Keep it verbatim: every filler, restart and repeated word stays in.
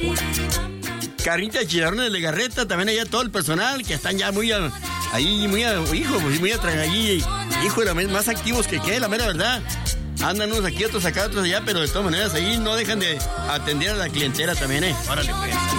Carnita de chicharrones de Legarreta, también allá todo el personal que están ya muy a, ahí, muy a, hijo, muy atrás allí, hijo, de la, más activos que qué, la mera verdad. Andan unos aquí, otros acá, otros allá, pero de todas maneras ahí no dejan de atender a la clientela también, eh. Órale, pues.